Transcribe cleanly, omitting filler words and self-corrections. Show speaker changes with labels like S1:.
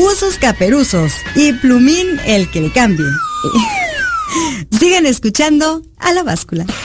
S1: buzos caperuzos y Plumín el que le cambie. Sigan escuchando a La Báscula.